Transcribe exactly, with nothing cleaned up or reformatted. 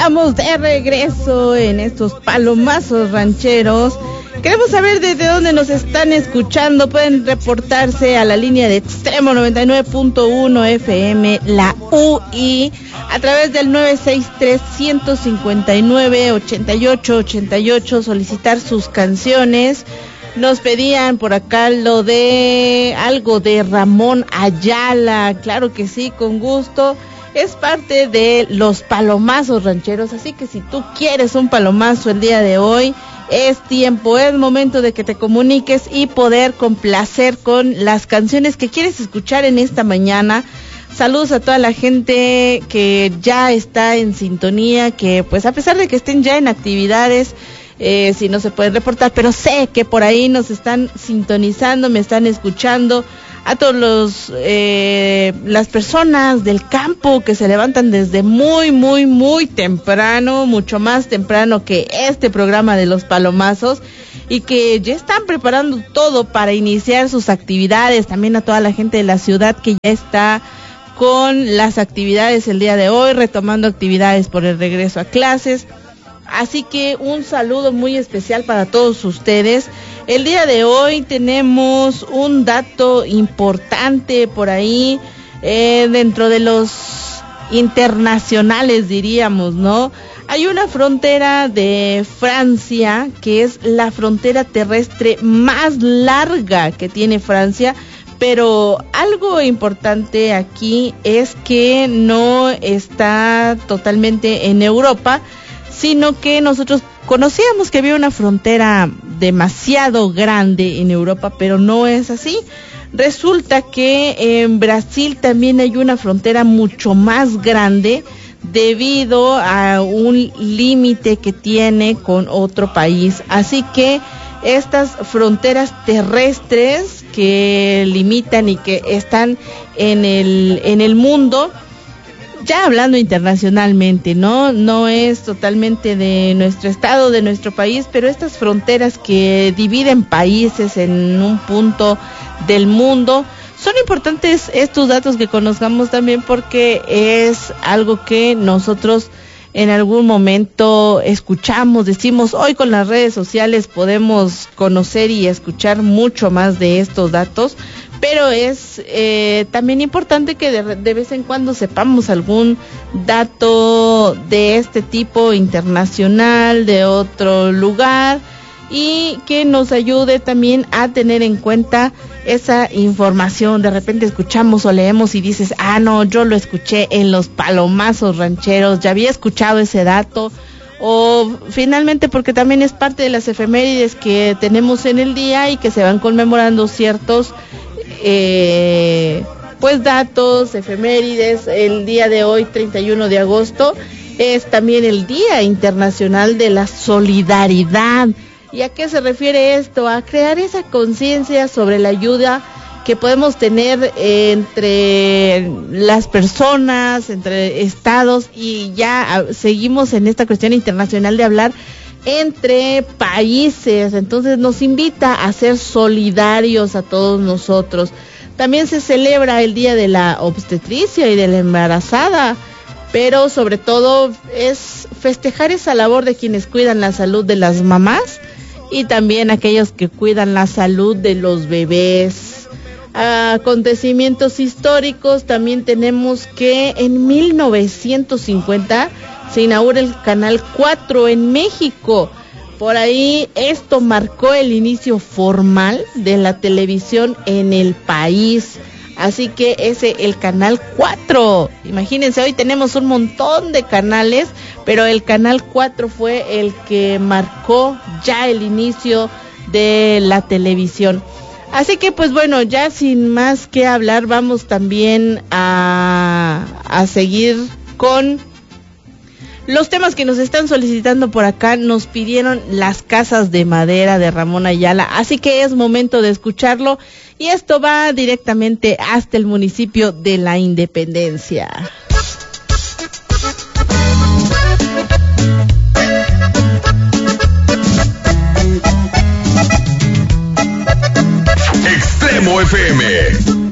estamos de regreso en estos palomazos rancheros. Queremos saber desde dónde nos están escuchando. Pueden reportarse a la línea de Extremo noventa y nueve punto uno F M, la U I, a través del nueve seis tres, uno cinco nueve, ocho ocho ocho ocho, solicitar sus canciones. Nos pedían por acá lo de algo de Ramón Ayala. Claro que sí, con gusto. Es parte de los palomazos rancheros, así que si tú quieres un palomazo el día de hoy, es tiempo, es momento de que te comuniques y poder complacer con las canciones que quieres escuchar en esta mañana. Saludos a toda la gente que ya está en sintonía, que pues a pesar de que estén ya en actividades, eh, si no se pueden reportar, pero sé que por ahí nos están sintonizando, me están escuchando. A todos los eh, las personas del campo que se levantan desde muy, muy, muy temprano, mucho más temprano que este programa de los palomazos, y que ya están preparando todo para iniciar sus actividades. También a toda la gente de la ciudad que ya está con las actividades el día de hoy, retomando actividades por el regreso a clases. Así que un saludo muy especial para todos ustedes. El día de hoy tenemos un dato importante por ahí, eh, dentro de los internacionales diríamos, ¿no? Hay una frontera de Francia que es la frontera terrestre más larga que tiene Francia, pero algo importante aquí es que no está totalmente en Europa, sino que nosotros conocíamos que había una frontera demasiado grande en Europa, pero no es así. Resulta que en Brasil también hay una frontera mucho más grande debido a un límite que tiene con otro país. Así que estas fronteras terrestres que limitan y que están en el en el mundo, ya hablando internacionalmente, ¿no? No es totalmente de nuestro estado, de nuestro país, pero estas fronteras que dividen países en un punto del mundo, son importantes estos datos que conozcamos también, porque es algo que nosotros en algún momento escuchamos, decimos, hoy con las redes sociales podemos conocer y escuchar mucho más de estos datos, pero es eh, también importante que de, de vez en cuando sepamos algún dato de este tipo internacional, de otro lugar, y que nos ayude también a tener en cuenta esa información. De repente escuchamos o leemos y dices, ah, no, yo lo escuché en los palomazos rancheros, ya había escuchado ese dato, o finalmente porque también es parte de las efemérides que tenemos en el día y que se van conmemorando ciertos Eh, pues datos, efemérides. El día de hoy, treinta y uno de agosto, es también el Día Internacional de la Solidaridad. ¿Y a qué se refiere esto? A crear esa conciencia sobre la ayuda que podemos tener entre las personas, entre estados, y ya seguimos en esta cuestión internacional de hablar entre países. Entonces nos invita a ser solidarios a todos nosotros. También se celebra el Día de la Obstetricia y de la Embarazada, pero sobre todo es festejar esa labor de quienes cuidan la salud de las mamás y también aquellos que cuidan la salud de los bebés. Acontecimientos históricos, también tenemos que en mil novecientos cincuenta se inaugura el Canal cuatro en México. Por ahí esto marcó el inicio formal de la televisión en el país. Así que ese, el Canal cuatro. Imagínense, hoy tenemos un montón de canales, pero el Canal cuatro fue el que marcó ya el inicio de la televisión. Así que pues bueno, ya sin más que hablar, vamos también a, a seguir con los temas que nos están solicitando por acá. Nos pidieron Las Casas de Madera de Ramón Ayala, así que es momento de escucharlo, y esto va directamente hasta el municipio de La Independencia. Extremo F M.